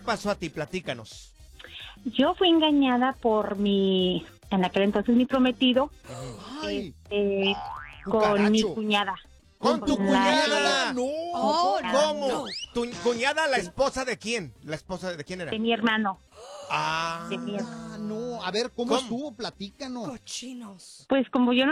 pasó a ti? Platícanos. Yo fui engañada por en aquel entonces mi prometido, con mi cuñada. ¿Con tu cuñada? No. ¿Cómo? No. ¿Tu cuñada, la esposa de quién? ¿La esposa de quién era? De mi hermano. Ah. No. A ver, ¿cómo estuvo? Platícanos. Cochinos. Pues como yo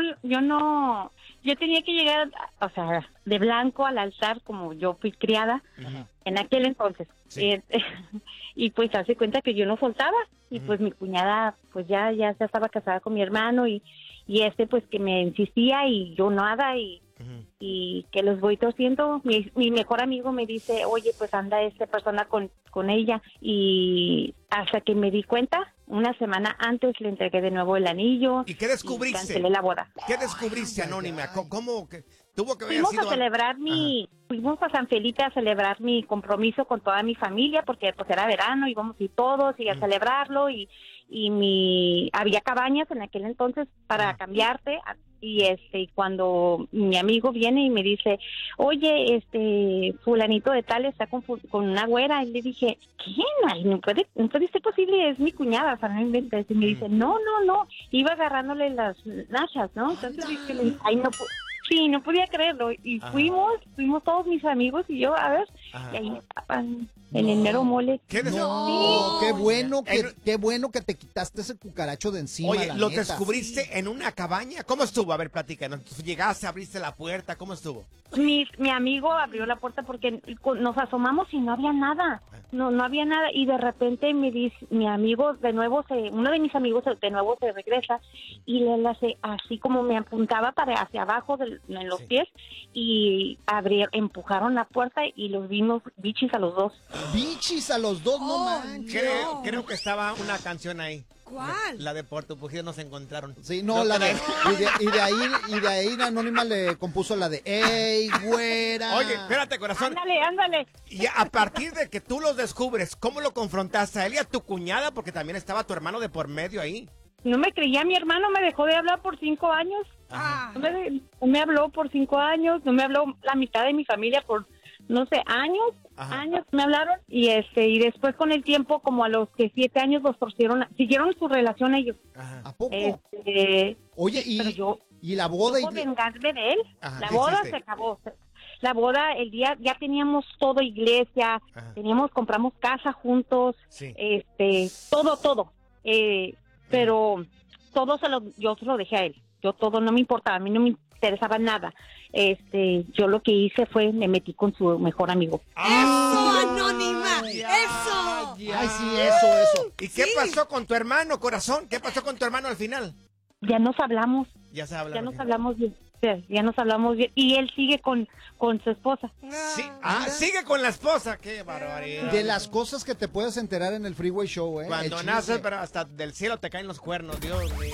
tenía que llegar, o sea, de blanco al altar como yo fui criada en aquel entonces. Sí. Y pues hace cuenta que yo no soltaba. Y pues mi cuñada pues ya estaba casada con mi hermano y pues que me insistía y yo nada y que los voy torciendo. Mi mejor amigo me dice, oye, pues anda esta persona con ella. Y hasta que me di cuenta, una semana antes le entregué de nuevo el anillo. ¿Y qué descubriste? Y cancelé la boda. ¿Qué descubriste, Anónima? ¿Cómo que tuvo que haber Fuimos sido? a celebrar fuimos a San Felipe a celebrar mi compromiso con toda mi familia, porque pues era verano, íbamos y todos y a celebrarlo y había cabañas en aquel entonces para cambiarte. Y cuando mi amigo viene y me dice, oye, fulanito de tal está con una güera, y le dije, ¿qué? No puede ser posible, es mi cuñada, o sea, no inventes. Y me dice, no, iba agarrándole las nachas, ¿no? Entonces dije, ay, no, sí, no podía creerlo. Y fuimos todos mis amigos y yo, a ver, y ahí estaban en el mero mole. ¿Qué qué bueno que te quitaste ese cucaracho de encima. Oye, ¿lo neta. descubriste en una cabaña? ¿Cómo estuvo? A ver, platícanos. ¿Llegaste, abriste la puerta? ¿Cómo estuvo? Mi amigo abrió la puerta porque nos asomamos y no había nada. No había nada. Y de repente me dice, mi amigo de nuevo uno de mis amigos de nuevo se regresa y le hace así como me apuntaba para hacia abajo en los pies y empujaron la puerta y los vimos bichis a los dos. Bichis a los dos, no manches. Creo que estaba una canción ahí. ¿Cuál? La de Puerto Pujido nos encontraron. Sí, no, la de y de ahí Anónima le compuso la de ¡Ey, güera! Oye, espérate, corazón. Ándale. Y a partir de que tú los descubres, ¿cómo lo confrontaste a él y a tu cuñada? Porque también estaba tu hermano de por medio ahí. No me creía, mi hermano me dejó de hablar por 5 años. No me habló por 5 años, no me habló la mitad de mi familia por, no sé, años me hablaron y después con el tiempo, como a los 7 años los torcieron, siguieron su relación ellos. ¿A poco? Oye, y la boda. ¿Puedo vengarme de él? La ¿qué boda hiciste? se acabó. La boda, el día, ya teníamos todo, iglesia, compramos casa juntos, Sí. todo. Pero todo yo se lo dejé a él. Yo todo no me importaba, a mí no me interesaba nada. Yo lo que hice fue me metí con su mejor amigo. ¡Eso, Anónima! ¡Eso! Ay, sí, eso. ¿Y qué pasó con tu hermano, corazón? ¿Qué pasó con tu hermano al final? Ya nos hablamos. Ya se habla. Ya nos hablamos bien. Ya nos hablamos bien. Y él sigue con su esposa. Sí. Sigue con la esposa. ¡Qué barbaridad! De las cosas que te puedes enterar en el Freeway Show, ¿eh? Cuando naces, pero hasta del cielo te caen los cuernos, Dios mío.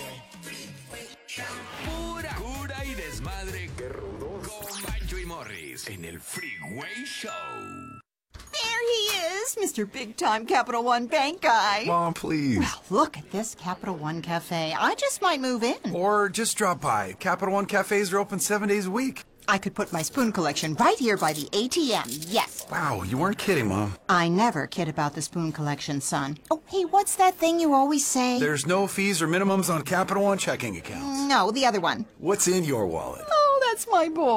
Pura cura y desmadre. ¡Qué rudos! Con Bancho y Morris en el Freeway Show. There he is, Mr. Big Time Capital One Bank guy. Mom, please. Well, look at this Capital One Cafe. I just might move in. Or just drop by. Capital One cafes are open 7 days a week. I could put my spoon collection right here by the ATM, yes. Wow, you weren't kidding, Mom. I never kid about the spoon collection, son. Oh, hey, what's that thing you always say? There's no fees or minimums on Capital One checking accounts. No, the other one. What's in your wallet? Oh, that's my boy.